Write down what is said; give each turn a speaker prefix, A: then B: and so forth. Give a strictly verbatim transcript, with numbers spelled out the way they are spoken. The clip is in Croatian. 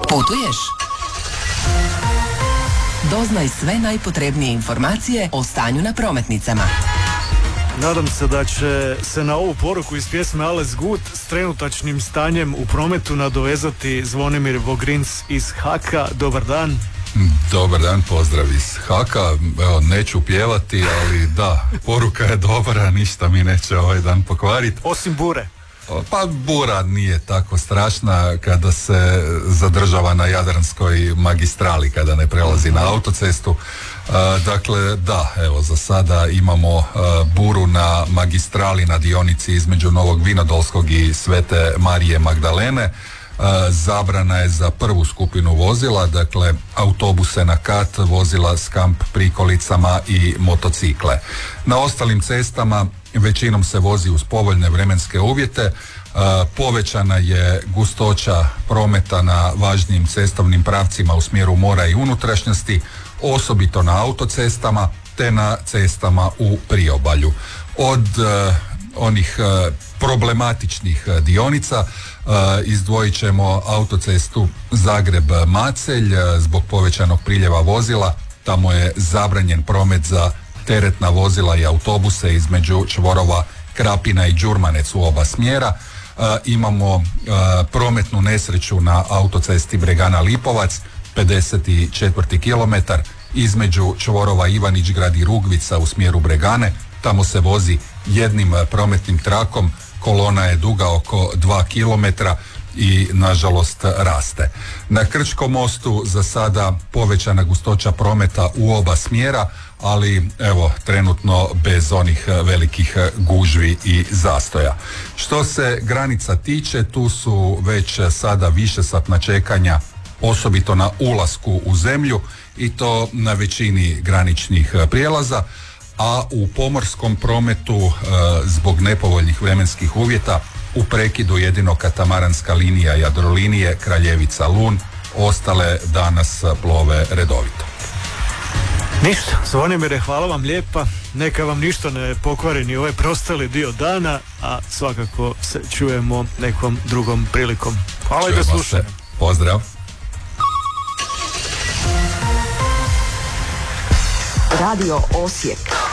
A: Putuješ? Doznaj sve najpotrebnije informacije o stanju na prometnicama.
B: Nadam se da će se na ovu poruku iz pjesme Alles Gut s trenutačnim stanjem u prometu nadovezati Zvonimir Vogrins iz Haka. Dobar dan.
C: Dobar dan, pozdrav iz Haka. Evo, neću pjevati, ali da, poruka je dobra, ništa mi neće ovaj dan pokvariti.
B: Osim bure.
C: Pa bura nije tako strašna kada se zadržava na Jadranskoj magistrali, kada ne prelazi na autocestu. Uh, dakle, da, evo, za sada imamo uh, buru na magistrali na dionici između Novog Vinodolskog i Svete Marije Magdalene. Uh, zabrana je za prvu skupinu vozila, dakle autobuse na kat, vozila s kamp prikolicama i motocikle. Na ostalim cestama većinom se vozi uz povoljne vremenske uvjete. Uh, povećana je gustoća prometa na važnijim cestovnim pravcima u smjeru mora i unutrašnjosti, osobito na autocestama te na cestama u priobalju. Od uh, onih uh, problematičnih uh, dionica uh, izdvojit ćemo autocestu Zagreb-Macelj uh, zbog povećanog priljeva vozila. Tamo je zabranjen promet za teretna vozila i autobuse između čvorova Krapina i Đurmanec u oba smjera. Uh, imamo uh, prometnu nesreću na autocesti Bregana-Lipovac, pedeset četvrti kilometar između čvorova Ivanić-Grad i Rugvica u smjeru Bregane. Tamo se vozi jednim prometnim trakom, kolona je duga oko dva kilometra i nažalost raste. Na Krčkom mostu za sada povećana gustoća prometa u oba smjera, ali evo trenutno bez onih velikih gužvi i zastoja. Što se granica tiče, tu su već sada višesatna čekanja, osobito na ulasku u zemlju, i to na većini graničnih prijelaza, a u pomorskom prometu e, zbog nepovoljnih vremenskih uvjeta u prekidu jedino katamaranska linija Jadrolinije Kraljevica-Lun, ostale danas plove redovito.
B: Ništa, Zvonimire, hvala vam lijepa, neka vam ništa ne pokvari ni ovaj preostali dio dana, a svakako se čujemo nekom drugom prilikom. Hvala. Čujemo i do slušanja.
C: Pozdrav.
A: Radio Osijek